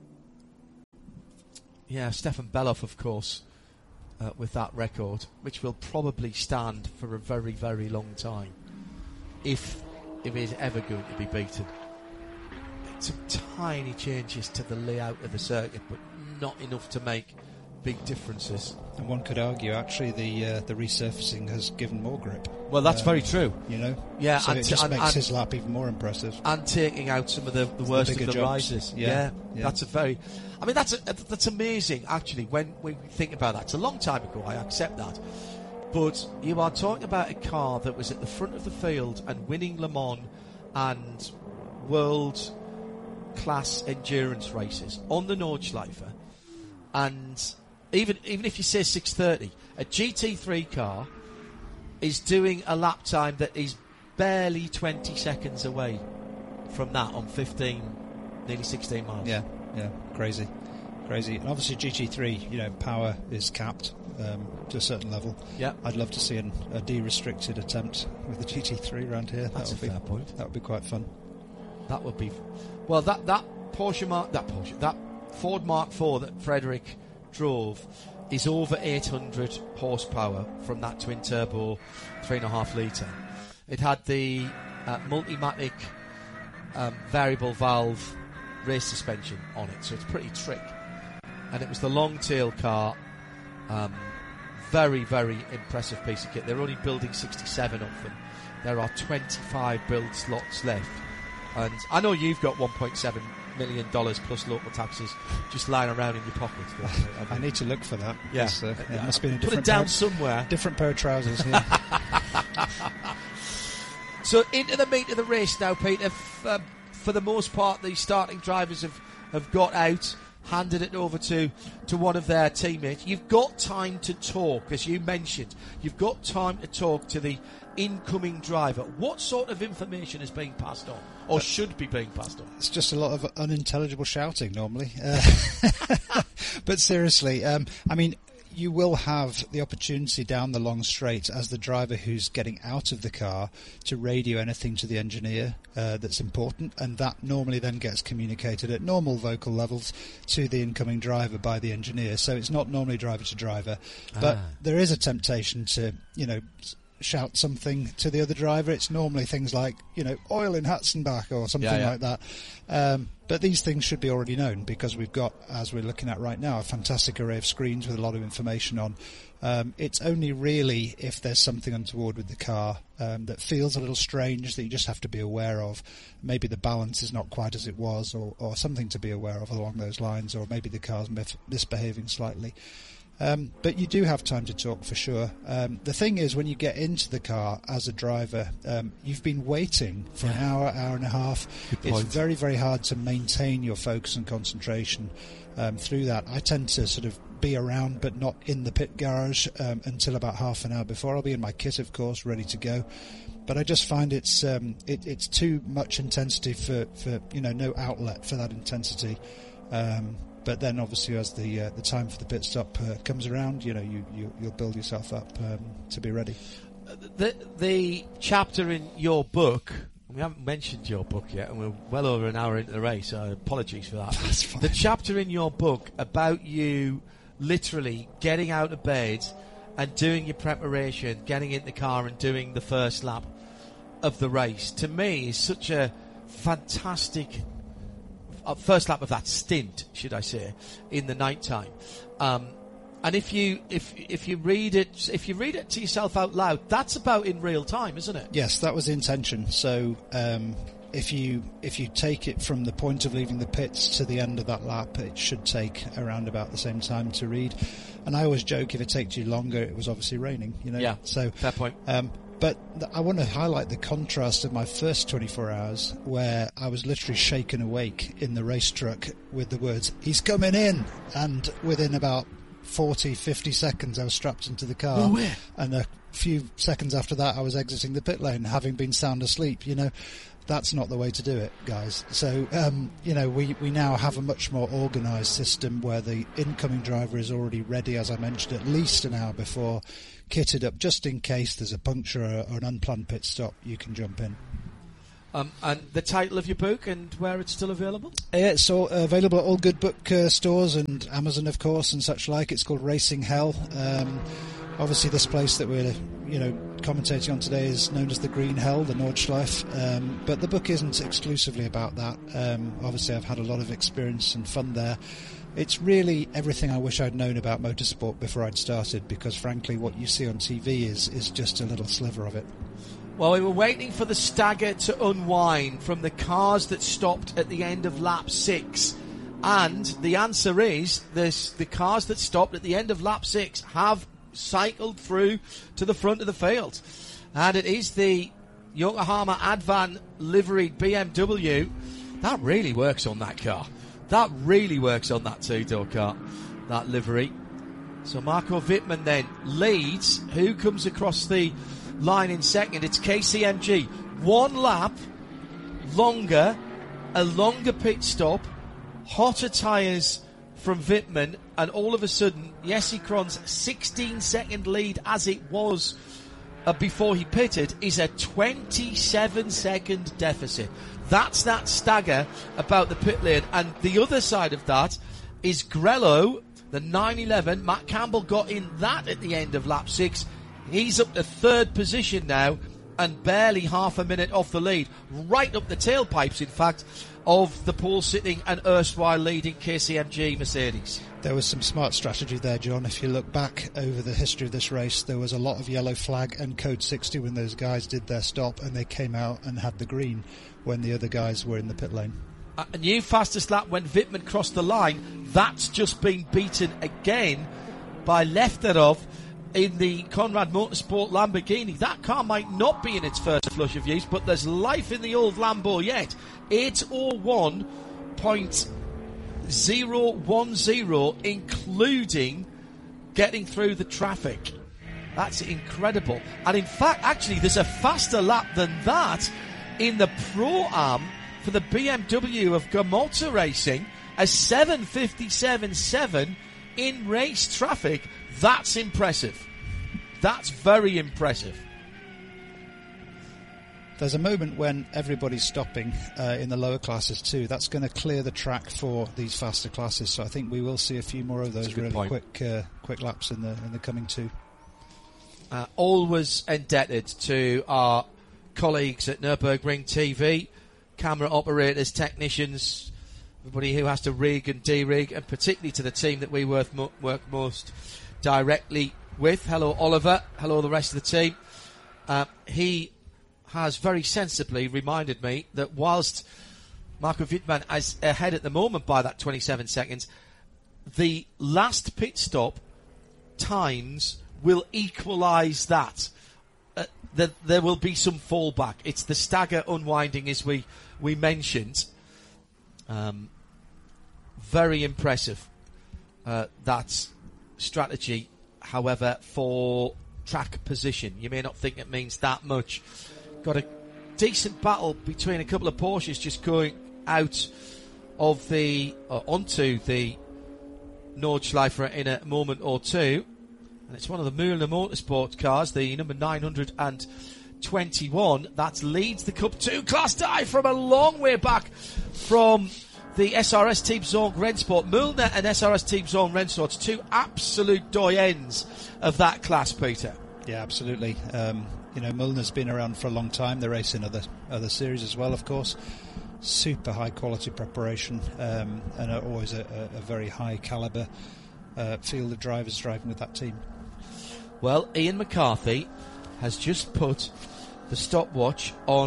yeah, Stefan Beloff, of course, uh, with that record, which will probably stand for a very, very long time, if if it is ever going to be beaten. Some tiny changes to the layout of the circuit, but not enough to make big differences. And one could argue, actually, the uh, the resurfacing has given more grip. Well, that's um, very true. You know, yeah, so and it t- just and, makes and his lap even more impressive. And taking out some of the, the worst the of the jumps. rises. Yeah, Yeah, yeah. that's a very. I mean, that's a, that's amazing. Actually, when we think about that, it's a long time ago. I accept that, but you are talking about a car that was at the front of the field and winning Le Mans and world class endurance races on the Nordschleife, and even even if you say six thirty, a G T three car is doing a lap time that is barely twenty seconds away from that on fifteen, nearly sixteen miles. Yeah, yeah, crazy, crazy. And obviously G T three, you know, power is capped um, to a certain level. Yeah, I'd love to see an, a de-restricted attempt with the G T three around here. That's that would a fair be, point. That would be quite fun. That would be, well, that that Porsche Mark, that Porsche, that Ford Mark four that Frederick drove is over eight hundred horsepower from that twin turbo three and a half litre. It had the uh, Multimatic um, variable valve race suspension on it, so it's pretty trick. And it was the long tail car, um, very, very impressive piece of kit. They're only building sixty-seven of them. There are twenty-five build slots left. And I know you've got one point seven million dollars plus local taxes just lying around in your pocket. I, mean, I need to look for that. Yeah, uh, it yeah. must be in a Put different it down pair, somewhere. different pair of trousers. Yeah. So into the meat of the race now, Peter. F- uh, for the most part, the starting drivers have, have got out, handed it over to, to one of their teammates. You've got time to talk, as you mentioned. You've got time to talk to the incoming driver. What sort of information is being passed on, or should be being passed on? It's just a lot of unintelligible shouting normally. Uh, but seriously, um, I mean, you will have the opportunity down the long straight as the driver who's getting out of the car to radio anything to the engineer uh, that's important, and that normally then gets communicated at normal vocal levels to the incoming driver by the engineer. So it's not normally driver to driver, but Ah. there is a temptation to, you know, shout something to the other driver. It's normally things like, you know, oil in Hatzenbach or something Yeah, yeah. like that. Um, but these things should be already known because we've got, as we're looking at right now, a fantastic array of screens with a lot of information on. Um, it's only really if there's something untoward with the car um, that feels a little strange that you just have to be aware of. Maybe the balance is not quite as it was, or, or something to be aware of along those lines, or maybe the car's mis- misbehaving slightly. Um, but you do have time to talk for sure. Um, the thing is, when you get into the car as a driver, um, you've been waiting for an hour, hour and a half. Good It's point. very, very hard to maintain your focus and concentration um, through that. I tend to sort of be around, but not in the pit garage um, until about half an hour before. I'll be in my kit, of course, ready to go. But I just find it's um, it, it's too much intensity for, for you know no outlet for that intensity. Um, But then, obviously, as the uh, the time for the pit stop uh, comes around, you know, you, you you'll build yourself up um, to be ready. The the chapter in your book, we haven't mentioned your book yet, and we're well over an hour into the race, so apologies for that. That's fine. The chapter in your book about you literally getting out of bed and doing your preparation, getting in the car and doing the first lap of the race, to me is such a fantastic uh, first lap of that stint, should I say, in the night time. Um, and if you if if you read it if you read it to yourself out loud, that's about in real time, isn't it? Yes, that was the intention. So um, if you if you take it from the point of leaving the pits to the end of that lap, it should take around about the same time to read. And I always joke, if it takes you longer, it was obviously raining, you know. Yeah, so fair point. Um, but th- I want to highlight the contrast of my first twenty-four hours, where I was literally shaken awake in the race truck with the words, "He's coming in!" And within about forty, fifty seconds, I was strapped into the car. Oh, where? And a few seconds after that, I was exiting the pit lane, having been sound asleep, you know. That's not the way to do it, guys. So, um, you know, we, we now have a much more organised system where the incoming driver is already ready, as I mentioned, at least an hour before, kitted up just in case there's a puncture or, or an unplanned pit stop, you can jump in. Um, and the title of your book and where it's still available? Yeah, it's all, uh, available at all good book uh, stores and Amazon, of course, and such like. It's called Racing Hell. Um, obviously, this place that we're, you know, commentating on today is known as the Green Hell, the Nordschleife. Um, but the book isn't exclusively about that. Um, obviously, I've had a lot of experience and fun there. It's really everything I wish I'd known about motorsport before I'd started, because frankly, what you see on T V is is just a little sliver of it. Well, we were waiting for the stagger to unwind from the cars that stopped at the end of lap six. And the answer is this, the cars that stopped at the end of lap six have cycled through to the front of the field. And it is the Yokohama Advan liveried B M W. That really works on that car. That really works on that two-door car, that livery. So Marco Wittmann then leads. Who comes across the line in second? It's K C M G. One lap longer, a longer pit stop, hotter tyres from Wittmann, and all of a sudden Jesse Kron's sixteen second lead, as it was uh, before he pitted, is a twenty-seven second deficit. That's that stagger about the pit lane. And the other side of that is Grello, the nine eleven. Matt Campbell got in that at the end of lap six. He's up to third position now and barely half a minute off the lead. Right up the tailpipes, in fact, of the pole sitting and erstwhile leading K C M G Mercedes. There was some smart strategy there, John. If you look back over the history of this race, there was a lot of yellow flag and code sixty when those guys did their stop, and they came out and had the green when the other guys were in the pit lane. A new fastest lap when Wittmann crossed the line. That's just been beaten again by Lefterov in the Conrad Motorsport Lamborghini. That car might not be in its first flush of use, but there's life in the old Lambo yet. eight oh one point oh one oh, including getting through the traffic. That's incredible. And in fact, actually, there's a faster lap than that in the Pro-Am for the B M W of Gamalta Racing, a seven fifty-seven point seven in race traffic. That's impressive. That's very impressive. There's a moment when everybody's stopping uh, in the lower classes too. That's going to clear the track for these faster classes. So I think we will see a few more of those really point. quick uh, quick laps in the in the coming two. Uh, always indebted to our colleagues at Nürburgring T V, camera operators, technicians, everybody who has to rig and de-rig, and particularly to the team that we work, mo- work most directly with. Hello, Oliver. Hello, the rest of the team. Uh, he has very sensibly reminded me that whilst Marco Wittmann is ahead at the moment by that twenty-seven seconds, the last pit stop times will equalise that. Uh, the, there will be some fallback. It's the stagger unwinding, as we, we mentioned. Um, very impressive, uh, that strategy. However, for track position, you may not think it means that much. Got a decent battle between a couple of Porsches just going out of the, uh, onto the Nordschleife in a moment or two. And it's one of the Mühlner Motorsport cars, the number nine hundred twenty-one, that leads the Cup two Class Die from a long way back from the S R S Team Zone Rennsport. Mühlner and S R S Team Zone Rennsport, two absolute doyens of that class, Peter. Yeah, absolutely. Um, you know, Mühlner's been around for a long time. They race in other other series as well, of course. Super high quality preparation, um, and are always a, a, a very high calibre uh, field of drivers driving with that team. Well, Ian McCarthy has just put the stopwatch on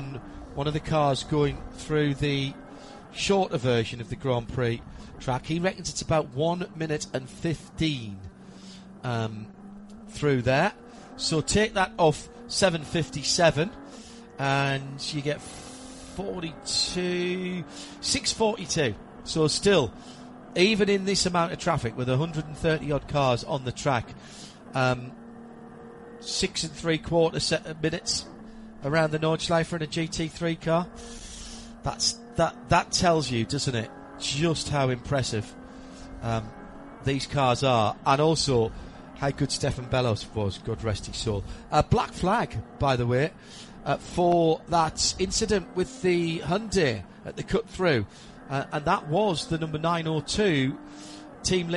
one of the cars going through the shorter version of the Grand Prix track. He reckons it's about one minute and fifteen um, through there. So take that off seven fifty-seven, and you get forty-two, six forty-two. So still, even in this amount of traffic with one hundred thirty odd cars on the track, um, six and three quarter set minutes around the Nordschleife in a G T three car. That's that. That tells you, doesn't it, just how impressive um, these cars are, and also how good Stefan Bellos was. God rest his soul. Uh, black flag, by the way, uh, for that incident with the Hyundai at the cut through, uh, and that was the number nine oh two Team